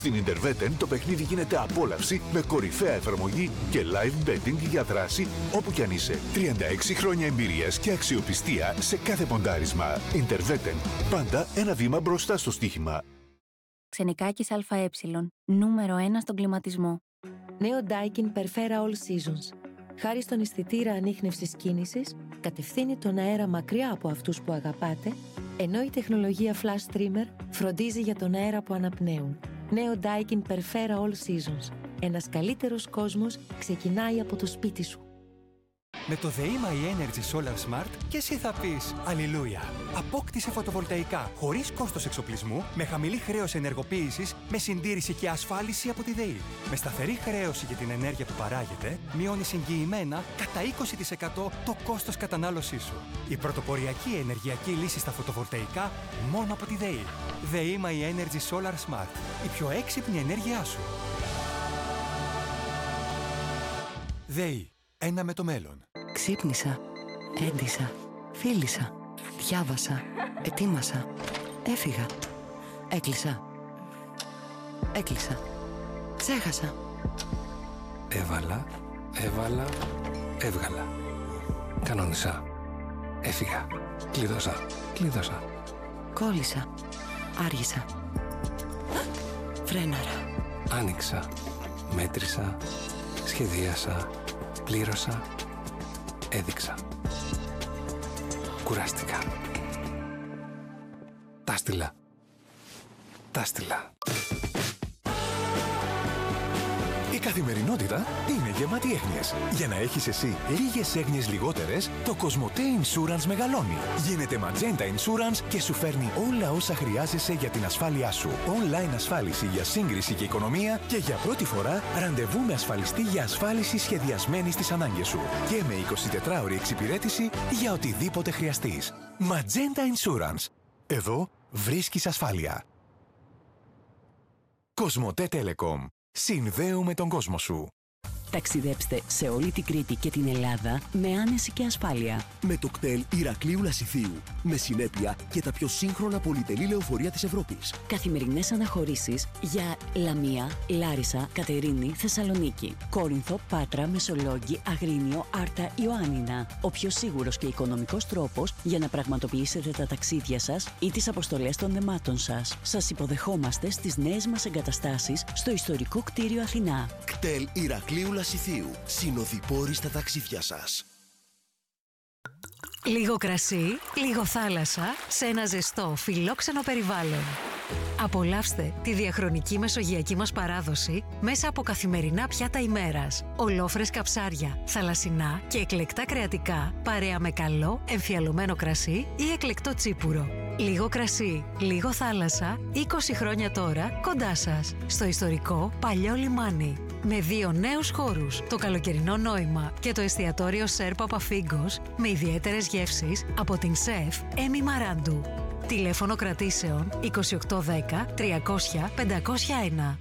Στην Interveten το παιχνίδι γίνεται απόλαυση με κορυφαία εφαρμογή και live betting για δράση όπου κι αν είσαι. 36 χρόνια εμπειρίας και αξιοπιστία σε κάθε ποντάρισμα. Interveten. Πάντα ένα βήμα μπροστά στο στοίχημα. Ξενικάκης ΑΕ. Νούμερο 1 στον κλιματισμό. Νέο Daikin Perfera All Seasons. Χάρη στον αισθητήρα ανίχνευσης κίνησης, κατευθύνει τον αέρα μακριά από αυτούς που αγαπάτε, ενώ η τεχνολογία Flash Streamer φροντίζει για τον αέρα που αναπνέουν. Νέο Daikin Perfera All Seasons. Ένας καλύτερος κόσμος ξεκινάει από το σπίτι σου. Με το The My Energy Solar Smart και εσύ θα πεις Αλληλούια. Απόκτησε φωτοβολταϊκά χωρίς κόστος εξοπλισμού, με χαμηλή χρέωση ενεργοποίησης, με συντήρηση και ασφάλιση από τη ΔΕΗ. Με σταθερή χρέωση για την ενέργεια που παράγεται, μειώνεις εγγυημένα κατά 20% το κόστος κατανάλωσής σου. Η πρωτοποριακή ενεργειακή λύση στα φωτοβολταϊκά μόνο από τη ΔΕΗ. The My Energy Solar Smart. Η πιο έξυπνη ενέργειά σου. ΔΕΗ. Ένα με το μέλλον. Ξύπνησα, έντυσα, φίλησα, διάβασα, ετοίμασα, έφυγα, έκλεισα, ξέχασα. Έβαλα, έβγαλα. Κανόνισα, έφυγα, κλείδωσα. Κόλλησα, άργησα, φρέναρα. Άνοιξα, μέτρησα, σχεδίασα, πλήρωσα, έδειξα. Κουράστηκα. Τα στείλα. Η καθημερινότητα είναι γεμάτη έγνοιες. Για να έχεις εσύ λίγες έγνοιες λιγότερες, το Cosmote Insurance μεγαλώνει. Γίνεται Magenta Insurance και σου φέρνει όλα όσα χρειάζεσαι για την ασφάλειά σου. Online ασφάλιση για σύγκριση και οικονομία και για πρώτη φορά ραντεβού με ασφαλιστή για ασφάλιση σχεδιασμένη στις ανάγκες σου. Και με 24ωρη εξυπηρέτηση για οτιδήποτε χρειαστείς. Magenta Insurance. Εδώ βρίσκεις ασφάλεια. Cosmote Telecom. Συνδέουμε τον κόσμο σου. Ταξιδέψτε σε όλη την Κρήτη και την Ελλάδα με άνεση και ασφάλεια. Με το κτέλ Ηρακλείου Λασιθίου. Με συνέπεια και τα πιο σύγχρονα πολυτελή λεωφορεία της Ευρώπης. Καθημερινές αναχωρήσεις για Λαμία, Λάρισα, Κατερίνη, Θεσσαλονίκη, Κόρινθο, Πάτρα, Μεσολόγγι, Αγρίνιο, Άρτα, Ιωάννινα. Ο πιο σίγουρος και οικονομικός τρόπος για να πραγματοποιήσετε τα ταξίδια σας ή τις αποστολές των δεμάτων σας. Σας υποδεχόμαστε στις νέες μας εγκαταστάσεις στο ιστορικό κτίριο Αθηνά. Κτέλ Ηρακλείου Λασιθίου. Συνοδοιπόροι στα ταξίδια σας. Λίγο κρασί, λίγο θάλασσα, σε ένα ζεστό, φιλόξενο περιβάλλον. Απολαύστε τη διαχρονική μεσογειακή μας παράδοση μέσα από καθημερινά πιάτα ημέρας. Ολόφρεσκα ψάρια, θαλασσινά και εκλεκτά κρεατικά, παρέα με καλό, εμφιαλωμένο κρασί ή εκλεκτό τσίπουρο. Λίγο κρασί, λίγο θάλασσα, 20 χρόνια τώρα κοντά σας. Στο ιστορικό Παλιό Λιμάνι. Με 2 νέους χώρους, το καλοκαιρινό νόημα και το εστιατόριο Σερ Παπαφίγκος, με ιδιαίτερες γεύσεις από την σεφ Έμι Μαράντου. Τηλέφωνο κρατήσεων 2810 300 501.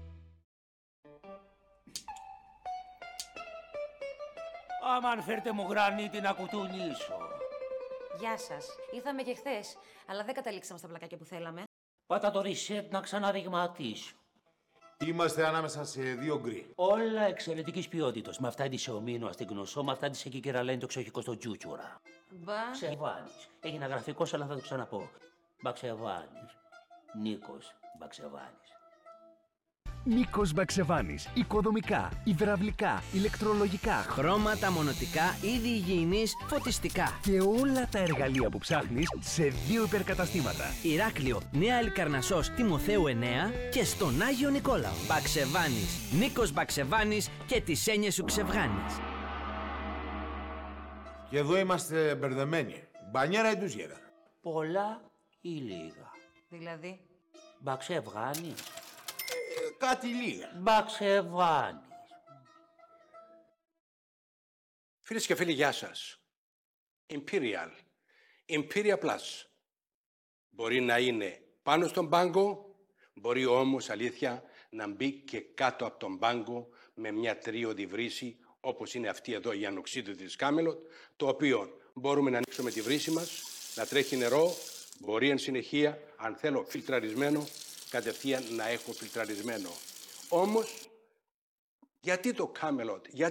Αμάν φέρτε μου γρανίτη να κουτουνίσω. Γεια σας. Ήρθαμε και χθες, αλλά δεν καταλήξαμε στα πλακάκια που θέλαμε. Πάτα το reset να ξαναδειγματίσω. Είμαστε ανάμεσα σε 2 γκρι. Όλα εξαιρετικής ποιότητας. Με αυτά της ομίνο στην γνωσό, με αυτά της εκεί και λένε το εξοχικό στο τζούτσουρα. Μπαξεβάνης. Έγινε γραφικός, αλλά θα το ξαναπώ. Μπαξεβάνης. Νίκος Μπαξεβάνης. Νίκος Μπαξεβάνης. Οικοδομικά, υδραυλικά, ηλεκτρολογικά, χρώματα, μονοτικά, είδη υγιεινής, φωτιστικά. Και όλα τα εργαλεία που ψάχνεις σε 2 υπερκαταστήματα. Ηράκλειο, Νέα Ελκαρνασσός, Τιμοθέου 9 και στον Άγιο Νικόλαο. Μπαξεβάνης. Νίκος Μπαξεβάνης και τις έννοιες σου ξευγάνεις. Και εδώ είμαστε μπερδεμένοι. Μπανιέρα ή ντουζιέρα. Πολλά ή λίγα. Δηλαδή. Μπαξεβάνης. Κάτι λίγα. Μπαξεβάνης. Φίλες και φίλοι, γεια σας. Imperial Plus. Μπορεί να είναι πάνω στον πάγκο, μπορεί όμως αλήθεια να μπει και κάτω από τον πάγκο με μια τρίωδη βρύση, όπως είναι αυτή εδώ η ανοξίδωτη της Κάμελοτ, το οποίο μπορούμε να ανοίξουμε τη βρύση μας, να τρέχει νερό, μπορεί εν συνεχεία, αν θέλω φιλτραρισμένο, κατευθείαν να έχω φιλτραρισμένο. Όμως, γιατί το Camelot,